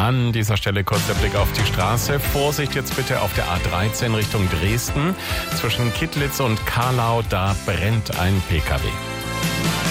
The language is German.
An dieser Stelle kurz der Blick auf die Straße. Vorsicht jetzt bitte auf der A13 Richtung Dresden. Zwischen Kittlitz und Carlau, da brennt ein PKW.